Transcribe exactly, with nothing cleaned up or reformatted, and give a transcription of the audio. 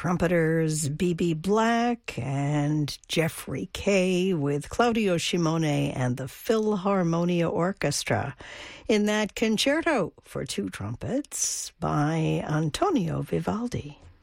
trumpeters B B Black and Jeffrey Kay with Claudio Shimone and the Philharmonia Orchestra in that concerto for two trumpets by Antonio Vivaldi.